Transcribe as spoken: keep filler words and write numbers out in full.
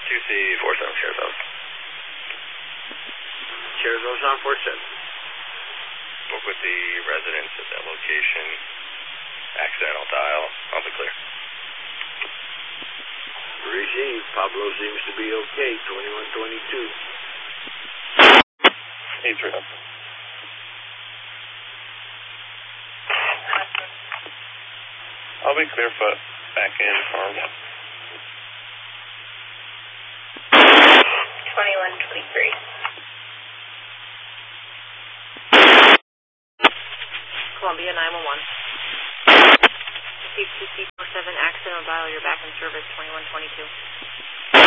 two C four seven, Sheriff's Office. Sheriff's Office on four seven. Spoke with the residents at that location. Accidental dial. I'll be clear. Received. Pablo seems to be okay. twenty-one twenty-two. eight three up. I'll be clear foot. Back in car one. twenty-one twenty-three. Columbia nine one one. Received two C four seven accidental dial. You're back in service. twenty-one twenty-two.